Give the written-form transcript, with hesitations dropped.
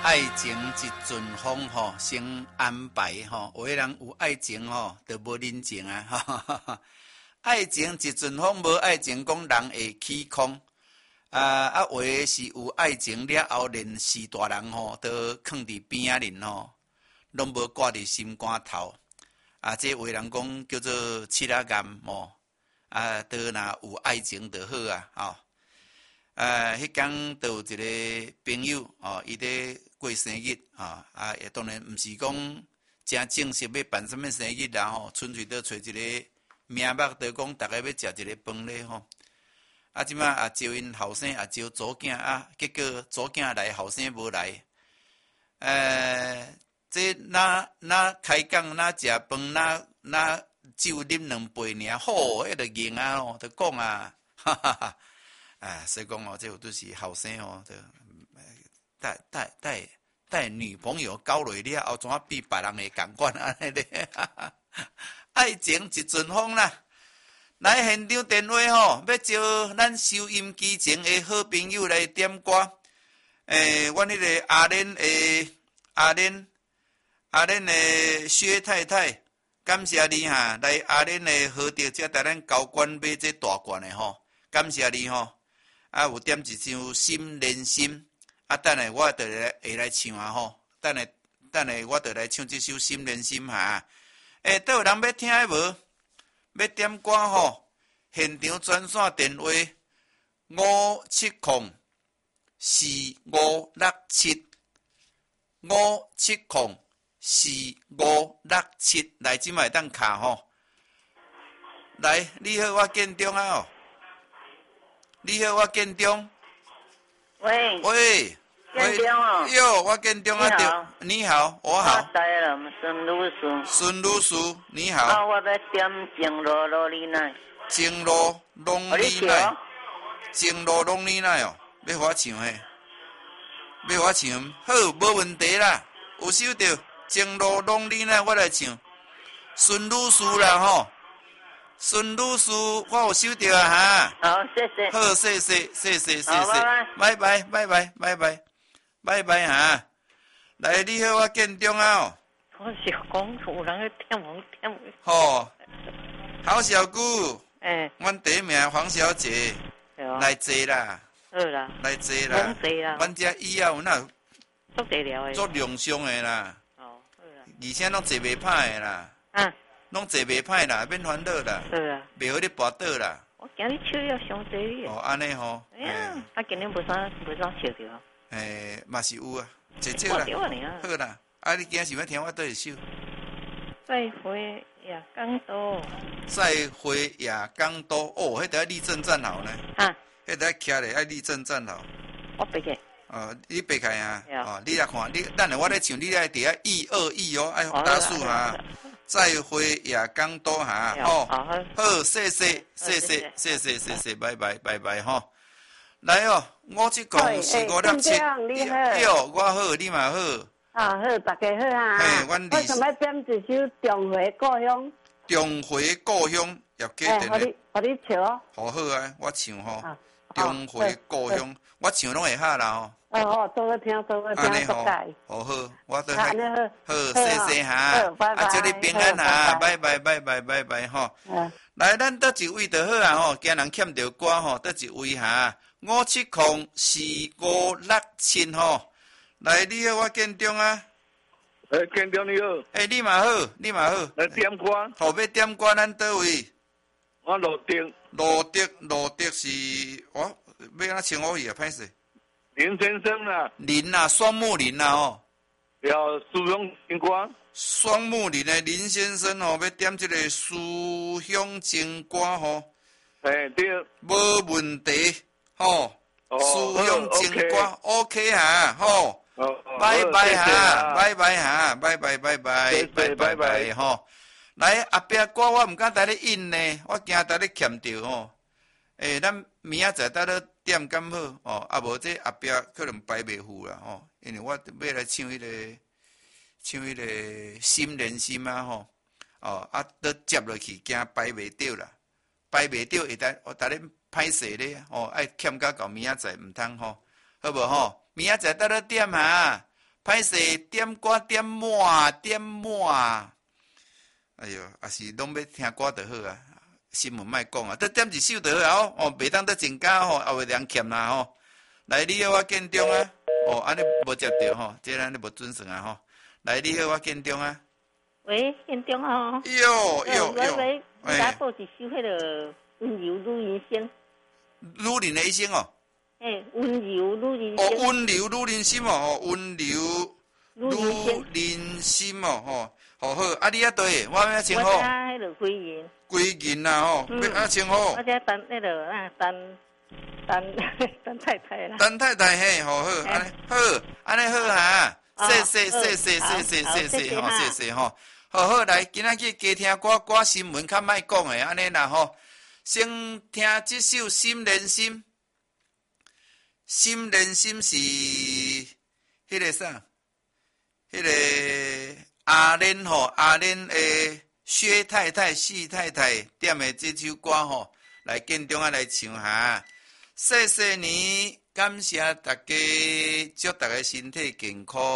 爱情一阵风吼，先安排吼。有的人有爱情吼，就无人情啊。爱情一阵风，无爱情讲人会起空。有的是有爱情了后，连四大人吼都囥伫边仔恁吼，拢无挂伫心肝头。这有的人讲叫做七仔岩吼。都若有爱情就好啊，吼。迄天就有一个朋友哦，伊咧过生日啊，也当然毋是讲真正式要办什么生日啦吼，纯粹都找一个名目，就讲大家要食一个饭咧吼。即摆也招因后生，也招祖囝结果祖囝来，后生无来。这哪开讲，哪食饭，哪酒啉两杯尔，好，迄个赢啊吼，就讲啊，哈哈哈。所以讲哦，这有都是后生哦，带女朋友交落了后，怎啊比别人会共款安尼咧？爱情一阵风啦！来现场电话吼，要招咱收音机前的好朋友来点歌。阮迄个阿莲的薛太太，感谢你哈！来阿莲的喝着才带咱交关买这大罐的吼，感谢你吼！有点一首心连心，等下我就会来唱啊吼，等下我就来唱这首心连心哈。都有人要听无？要点歌吼？现场专线电话5704567，5704567，来即摆当卡吼。来，你好，我建中啊哦。你好，我建中。喂， 建中哦。 哟，我建中啊，对。你好，我好。 我知了，孙女士。 孙女士，你好。 我要点情路罗里奶。 情路龙里奶。情路龙里奶哦，要我唱嘿？要我唱？好，无问题啦。有收到情路龙里奶，我来唱。孙女士啦吼。孙女士，我有收到啊哈！ 好，谢谢。 好，谢谢。拜拜哈！来，你好，我建中啊哦。 我是讲有人去点我。 吼，好小姑。阮第一名黄小姐。来坐啦。 好啦。 来坐啦。 坐啦。 阮遮以后那足济了诶。 足量上诶啦。 好啦。 而且拢坐袂歹诶啦。拢坐袂歹啦，免烦恼啦。好啊。袂好你跋倒啦。 我今日笑了上济哩。 安尼吼。 今日无啥笑着。 嘛是有啊，少啦。好啦，你今日想要听我倒一首？ 再会夜港多。 再会夜港多。哦，迄个立正站好呢。迄个徛咧爱立正站好。 我背起。 你背开啊？你来看，等下我咧唱，你来伫遐一二一哦，爱打数哈。再会夜港多哈，好，谢谢，拜拜吼。来哦，我即讲45677，哟，我好，你嘛好。 好，大家好啊。我想要点一首《重回故乡》。 重回故乡，要记得咧。 互你唱。好啊，我唱吼。重回故乡，我唱拢会晓啦吼。 做个听，足解。 好，我都好，谢哈。祝你平安哈，拜拜吼。来，咱倒一位就好啊吼，惊人欠着歌吼，倒一位哈。5704567吼。来，你好，我建中啊。 建中你好。 你嘛好。 来点歌。 好，要点歌，咱倒位？ 我罗德。 罗德是要安怎称呼伊啊？歹势。 林先生啦。 林啊，双木林啊吼。 要思乡情歌。 双木林的林先生吼，要点这个思乡情歌吼。 对。 无问题吼。思乡情歌 OK 哈吼。拜拜哈，拜拜吼。来后壁歌我毋敢带你印呢，我惊带你欠着吼。咱明仔载带你点敢好哦，无这后壁可能排袂赴啦吼，因为我要来唱迄个心连心啊吼，都接落去惊排袂着啦，排袂着会我带你歹势咧爱欠到到明仔载毋通吼，好无吼？明仔载带你点哈， 歹势点歌点满。哎哟，也是拢要听歌就好啊，新闻莫讲啊，得点一首就好啊哦，袂当得增加吼，也会人欠啦吼。来，你好，我建中啊，哦，安尼无接到吼，这安尼无准算啊吼。来，你好，我建中啊。 喂，建中哦。 哟， 我来播一首迄个温柔女人心。 女人的一生哦。 温柔女人心。 哦，温柔女人心哦，温柔女人心哦，吼，好，啊，你啊对，我要称呼。 我家迄个归人。 归人啊吼，啊称呼。 我家等那个等太太啦。 等太太嘿，好，安尼好，安尼好哈。谢谢吼，谢谢吼。好，来，今仔日加听歌新闻，较莫讲的安尼啦吼。先听这首《心连心》，心连心是迄个啥？迄个阿莲吼，阿莲诶，薛太太、四太太点的这首歌吼，来建中啊来唱哈。谢谢你，感谢大家，祝大家身体健康。